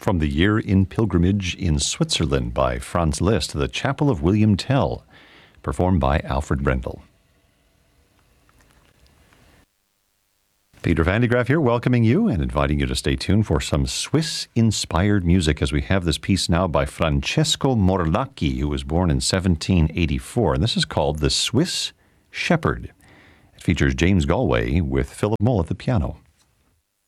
From the Year in Pilgrimage in Switzerland by Franz Liszt, The Chapel of William Tell, performed by Alfred Brendel. Peter van de Graaff here, welcoming you and inviting you to stay tuned for some Swiss-inspired music as we have this piece now by Francesco Morlacchi, who was born in 1784, and this is called The Swiss Shepherd. It features James Galway with Philip Mull at the piano.